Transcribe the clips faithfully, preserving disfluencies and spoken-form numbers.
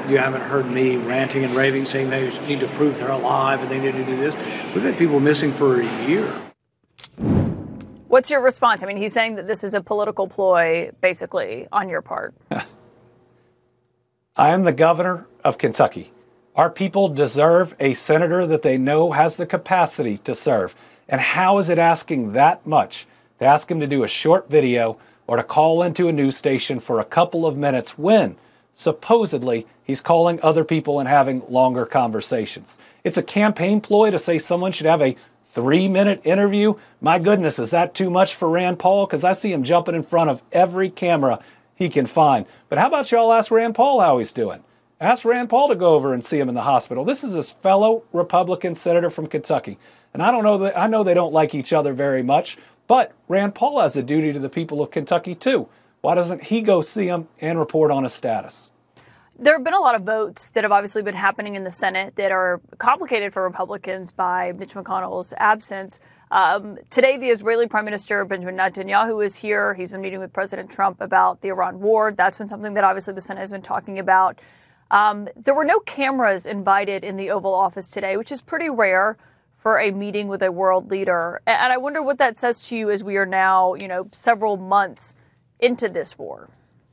You haven't heard me ranting and raving, saying they need to prove they're alive and they need to do this. We've had people missing for a year. What's your response? I mean, he's saying that this is a political ploy, basically, on your part. I am the governor of Kentucky. Our people deserve a senator that they know has the capacity to serve. And how is it asking that much to ask him to do a short video or to call into a news station for a couple of minutes when supposedly he's calling other people and having longer conversations? It's a campaign ploy to say someone should have a three-minute interview. My goodness, is that too much for Rand Paul? Because I see him jumping in front of every camera he can find. But how about y'all ask Rand Paul how he's doing? Ask Rand Paul to go over and see him in the hospital. This is his fellow Republican senator from Kentucky. And I don't know that I know they don't like each other very much, but Rand Paul has a duty to the people of Kentucky too. Why doesn't he go see him and report on his status? There have been a lot of votes that have obviously been happening in the Senate that are complicated for Republicans by Mitch McConnell's absence. Um, today, the Israeli Prime Minister Benjamin Netanyahu is here. He's been meeting with President Trump about the Iran war. That's been something that obviously the Senate has been talking about. Um, there were no cameras invited in the Oval Office today, which is pretty rare for a meeting with a world leader. And I wonder what that says to you as we are now, you know, several months into this war.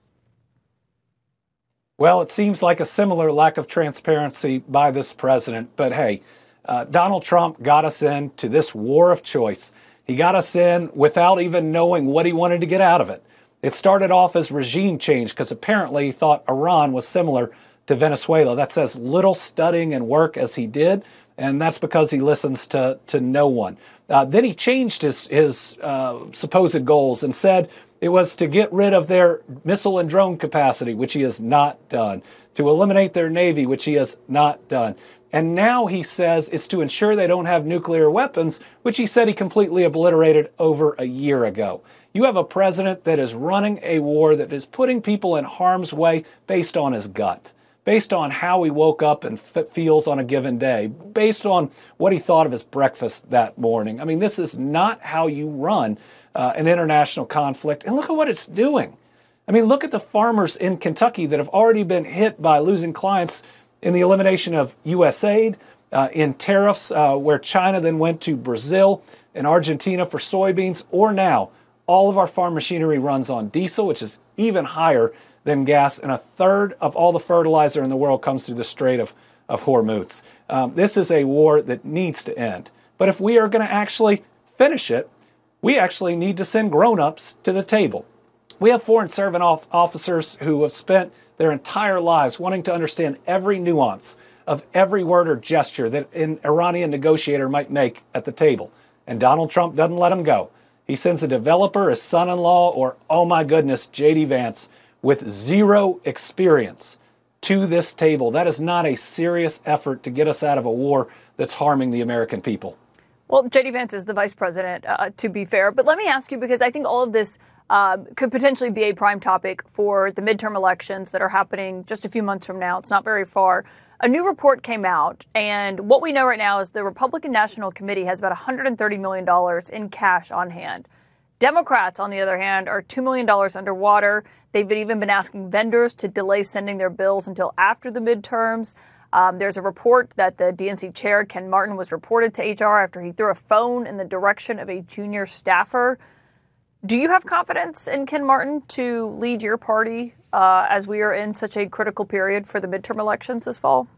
Well, it seems like a similar lack of transparency by this president. But hey, uh, Donald Trump got us into this war of choice. He got us in without even knowing what he wanted to get out of it. It started off as regime change because apparently he thought Iran was similar to Venezuela. That's as little studying and work as he did, and that's because he listens to, to no one. Uh, then he changed his, his uh, supposed goals and said it was to get rid of their missile and drone capacity, which he has not done, to eliminate their Navy, which he has not done. And now he says it's to ensure they don't have nuclear weapons, which he said he completely obliterated over a year ago. You have a president that is running a war that is putting people in harm's way based on his gut, based on how he woke up and f- feels on a given day, based on what he thought of his breakfast that morning. I mean, this is not how you run uh, an international conflict. And look at what it's doing. I mean, look at the farmers in Kentucky that have already been hit by losing clients in the elimination of U S aid, uh, in tariffs, uh, where China then went to Brazil and Argentina for soybeans, or now all of our farm machinery runs on diesel, which is even higher than gas, and a third of all the fertilizer in the world comes through the Strait of, of Hormuz. Um, this is a war that needs to end. But if we are going to actually finish it, we actually need to send grown-ups to the table. We have foreign service officers who have spent their entire lives wanting to understand every nuance of every word or gesture that an Iranian negotiator might make at the table. And Donald Trump doesn't let them go. He sends a developer, his son-in-law, or, oh my goodness, J D Vance, with zero experience to this table. That is not a serious effort to get us out of a war that's harming the American people. Well, J D Vance is the vice president, uh, to be fair. But let me ask you, because I think all of this um, could potentially be a prime topic for the midterm elections that are happening just a few months from now. It's not very far. A new report came out, and what we know right now is the Republican National Committee has about one hundred thirty million dollars in cash on hand. Democrats, on the other hand, are two million dollars underwater. They've even been asking vendors to delay sending their bills until after the midterms. Um, there's a report that the D N C chair, Ken Martin, was reported to H R after he threw a phone in the direction of a junior staffer. Do you have confidence in Ken Martin to lead your party uh, as we are in such a critical period for the midterm elections this fall?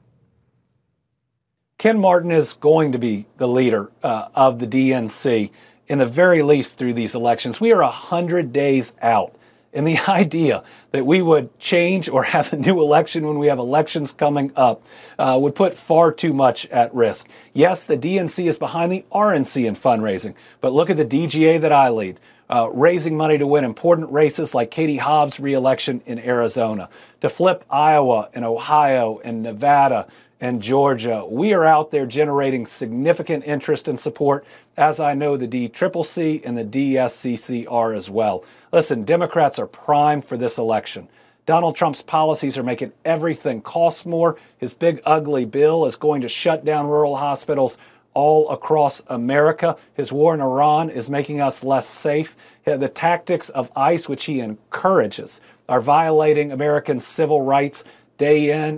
Ken Martin is going to be the leader uh, of the D N C, in the very least through these elections. We are one hundred days out. And the idea that we would change or have a new election when we have elections coming up uh, would put far too much at risk. Yes, the D N C is behind the R N C in fundraising, but look at the D G A that I lead, uh, raising money to win important races like Katie Hobbs' reelection in Arizona, to flip Iowa and Ohio and Nevada and Georgia. We are out there generating significant interest and support, as I know the D C C C and the D S C C are as well. Listen, Democrats are primed for this election. Donald Trump's policies are making everything cost more. His big, ugly bill is going to shut down rural hospitals all across America. His war in Iran is making us less safe. The tactics of ICE, which he encourages, are violating American civil rights day in